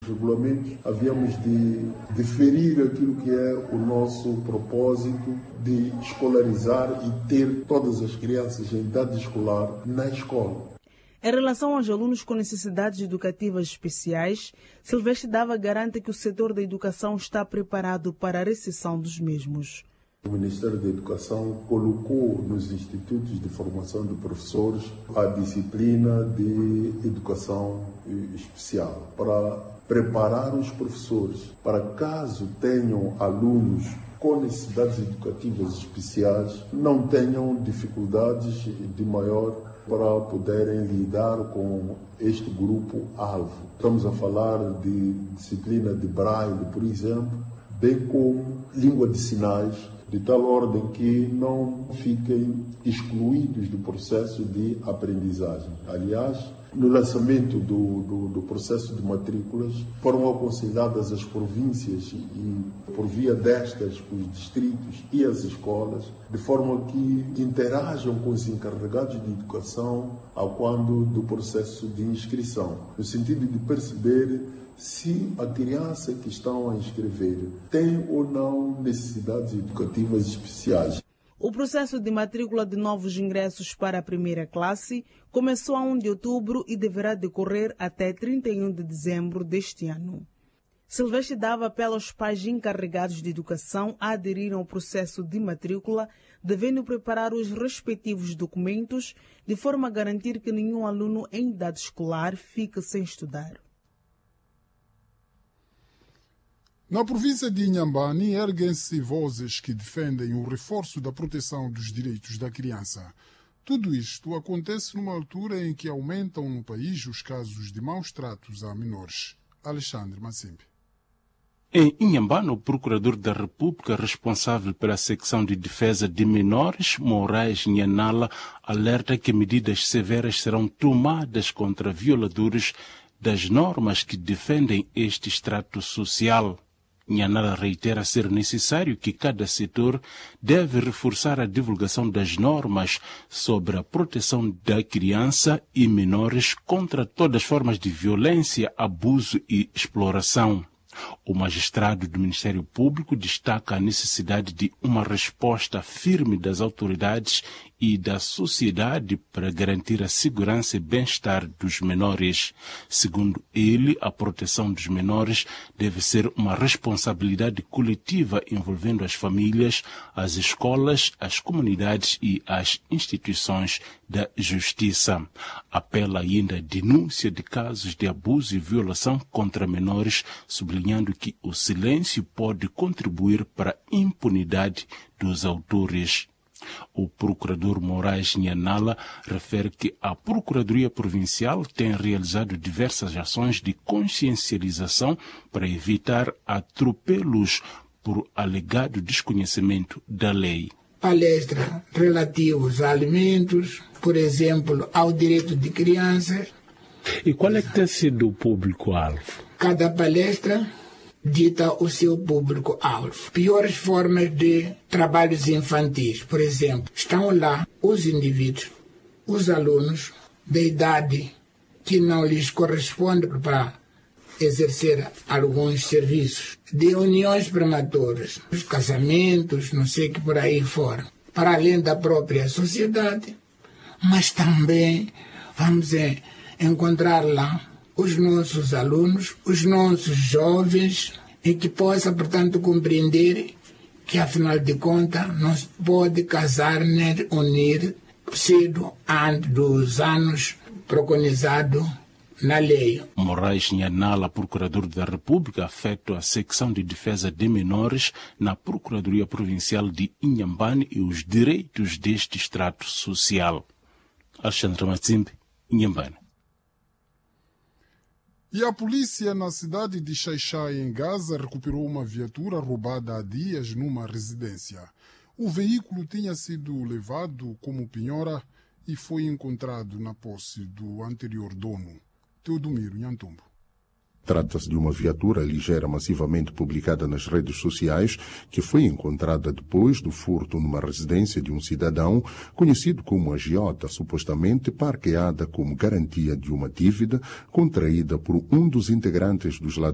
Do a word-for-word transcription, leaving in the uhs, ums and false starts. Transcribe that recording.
Regulamentos, havíamos de diferir aquilo que é o nosso propósito de escolarizar e ter todas as crianças em idade escolar na escola. Em relação aos alunos com necessidades educativas especiais, Silvestre Dava garante que o setor da educação está preparado para a recepção dos mesmos. O Ministério da Educação colocou nos institutos de formação de professores a disciplina de educação especial para preparar os professores para caso tenham alunos com necessidades educativas especiais, não tenham dificuldades de maior para poderem lidar com este grupo-alvo. Estamos a falar de disciplina de braille, por exemplo, bem como língua de sinais, de tal ordem que não fiquem excluídos do processo de aprendizagem. Aliás, no lançamento do, do, do processo de matrículas, foram aconselhadas as províncias e, por via destas, os distritos e as escolas, de forma que interajam com os encarregados de educação ao quando do processo de inscrição, no sentido de perceber se a criança que estão a inscrever tem ou não necessidades educativas especiais. O processo de matrícula de novos ingressos para a primeira classe começou a primeiro de outubro e deverá decorrer até trinta e um de dezembro deste ano. Silvestre Dava apelo aos pais encarregados de educação a aderirem ao processo de matrícula, devendo preparar os respectivos documentos, de forma a garantir que nenhum aluno em idade escolar fique sem estudar. Na província de Inhambane, erguem-se vozes que defendem o reforço da proteção dos direitos da criança. Tudo isto acontece numa altura em que aumentam no país os casos de maus tratos a menores. Alexandre Massimbi. Em Inhambane, o procurador da República responsável pela secção de defesa de menores, Moraes Nhanala, alerta que medidas severas serão tomadas contra violadores das normas que defendem este extrato social. Nhanala reitera ser necessário que cada setor deve reforçar a divulgação das normas sobre a proteção da criança e menores contra todas as formas de violência, abuso e exploração. O magistrado do Ministério Público destaca a necessidade de uma resposta firme das autoridades e da sociedade para garantir a segurança e bem-estar dos menores. Segundo ele, a proteção dos menores deve ser uma responsabilidade coletiva envolvendo as famílias, as escolas, as comunidades e as instituições da justiça. Apela ainda à denúncia de casos de abuso e violação contra menores, sublinhando que o silêncio pode contribuir para a impunidade dos autores. O procurador Moraes Nhanala refere que a Procuradoria Provincial tem realizado diversas ações de consciencialização para evitar atropelos por alegado desconhecimento da lei. Palestras relativas a alimentos, por exemplo, ao direito de crianças. E qual é que tem sido o público-alvo? Cada palestra dita o seu público-alvo. Piores formas de trabalhos infantis, por exemplo, estão lá os indivíduos, os alunos da idade que não lhes corresponde para exercer alguns serviços, de uniões prematuras, os casamentos, não sei que por aí fora, para além da própria sociedade, mas também vamos encontrar lá os nossos alunos, os nossos jovens, e que possa, portanto, compreender que, afinal de contas, não se pode casar nem unir cedo antes dos anos preconizados na lei. Moraes Nhanala, procurador da República, afeto à secção de defesa de menores na Procuradoria Provincial de Inhambane e os direitos deste extrato social. Alexandre Matsimbi, Inhambane. E a polícia na cidade de Xai-Xai, em Gaza, recuperou uma viatura roubada há dias numa residência. O veículo tinha sido levado como penhora e foi encontrado na posse do anterior dono, Teodomiro Nhantumbo. Trata-se de uma viatura ligeira massivamente publicada nas redes sociais que foi encontrada depois do furto numa residência de um cidadão conhecido como agiota, supostamente parqueada como garantia de uma dívida contraída por um dos integrantes dos ladrões